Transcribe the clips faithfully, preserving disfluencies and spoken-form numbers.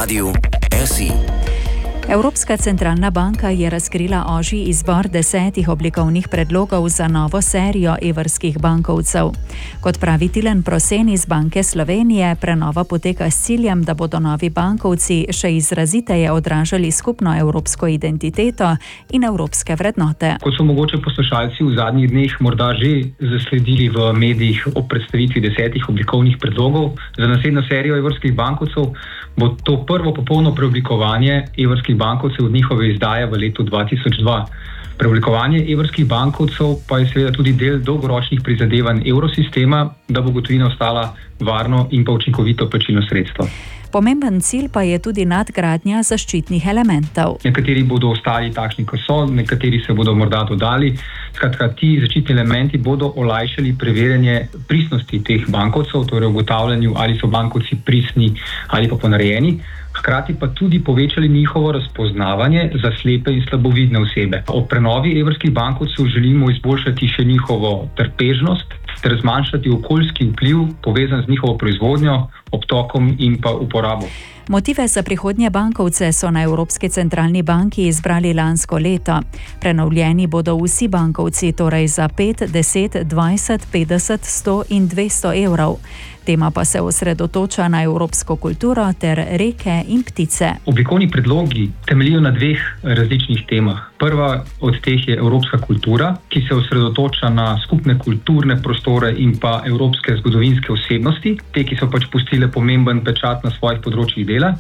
Radiu S I. Evropska centralna banka je razkrila ožji izbor desetih oblikovnih predlogov za novo serijo evrskih bankovcev. Kot pravi Tilen Prosen iz Banke Slovenije, prenova poteka s ciljem, da bodo novi bankovci še izraziteje odražali skupno evropsko identiteto in evropske vrednote. Kot so mogoče poslušalci v zadnjih dneh morda že zasledili v medijih ob predstavitvi desetih oblikovnih predlogov za naslednjo serijo evrskih bankovcev, bo to prvo popolno preoblikovanje evrskih bankovcev od njihove izdaje v letu dva tisoč dva. Preoblikovanje evrskih bankovcev pa je seveda tudi del dolgoročnih prizadevanj evrosistema, da bo gotovina ostala varno in pa učinkovito plačilno sredstvo. Pomemben cilj pa je tudi nadgradnja zaščitnih elementov. Nekateri bodo ostali takšni, kot so, nekateri se bodo morda dodali. Skratka, ti zaščitni elementi bodo olajšali preverjanje pristnosti teh bankovcev, torej ugotavljanju, ali so bankovci pristni ali pa ponarejeni. Hkrati pa tudi povečali njihovo razpoznavanje za slepe in slabovidne osebe. Ob prenovi evrskih bankovcev želimo izboljšati še njihovo trpežnost ter zmanjšati okoljski vpliv povezan z njihovo proizvodnjo, obtokom in pa uporabo. Motive za prihodnje bankovce so na Evropski centralni banki izbrali lansko leto. Prenovljeni bodo vsi bankovci, torej za pet, deset, dvajset, petdeset, sto in dvesto evrov. Tema pa se osredotoča na evropsko kulturo ter reke in ptice. Oblikovni predlogi temeljijo na dveh različnih temah. Prva od teh je evropska kultura, ki se osredotoča na skupne kulturne prostore in pa evropske zgodovinske osebnosti, te, ki so pač pustile pomemben pečat na svojih področjih dela.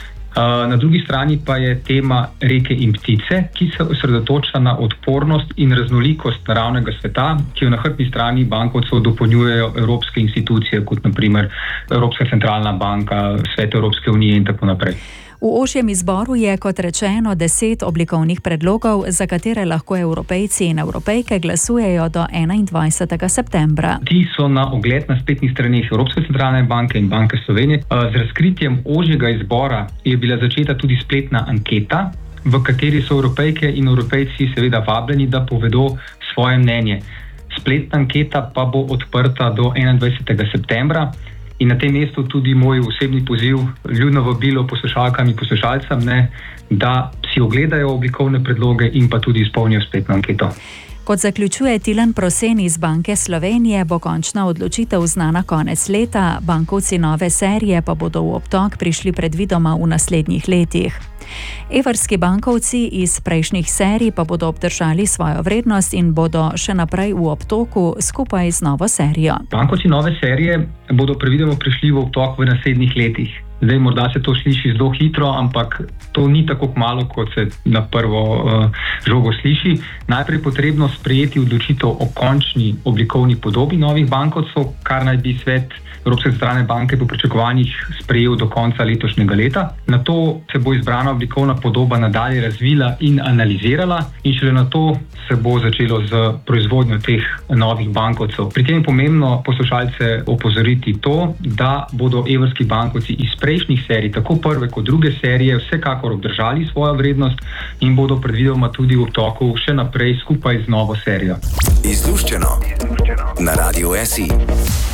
Na drugi strani pa je tema reke in ptice, ki se osredotoča na odpornost in raznolikost naravnega sveta, ki jo na hrbtni strani bankovcev dopolnjujejo evropske institucije, kot na primer Evropska centralna banka, Svet Evropske unije in tako naprej. V ožjem izboru je, kot rečeno, deset oblikovnih predlogov, za katere lahko Evropejci in Evropejke glasujejo do enaindvajsetega septembra. Ti so na ogled na spletnih straneh Evropske centralne banke in Banke Slovenije. Z razkritjem ožjega izbora je bila začeta tudi spletna anketa, v kateri so Evropejke in Evropejci seveda vabljeni, da povedo svoje mnenje. Spletna anketa pa bo odprta do enaindvajsetega septembra. In na tem mestu tudi moj osebni poziv, ljudno vabilo poslušalkam in poslušalcem, ne, da si ogledajo oblikovne predloge in pa tudi izpolnijo spletno anketo. Kot zaključuje Tilen Prosen iz Banke Slovenije, bo končna odločitev znana konec leta, bankovci nove serije pa bodo v obtok prišli predvidoma v naslednjih letih. Evrski bankovci iz prejšnjih serij pa bodo obdržali svojo vrednost in bodo še naprej v obtoku skupaj z novo serijo. Bankovci nove serije bodo predvidoma prišli v obtok v naslednjih letih. Zdaj, morda se to sliši zelo hitro, ampak to ni tako malo, kot se na prvo uh, žogo sliši. Najprej potrebno sprejeti odločitev o končni oblikovni podobi novih bankovcev, kar naj bi Svet Evropske centralne banke po pričakovanjih sprejel do konca letošnjega leta. Nato se bo izbrana oblikovna podoba nadalje razvila in analizirala in šele nato se bo začelo z proizvodnjo teh novih bankovcev. Pri tem je pomembno poslušalce opozoriti to, da bodo evrski bankovci iz prejšnjih serij, tako prve kot druge serije, vsekakor obdržali svojo vrednost in bodo predvidoma tudi v obtoku še naprej skupaj z novo serijo. Izluščeno na Radiu S I.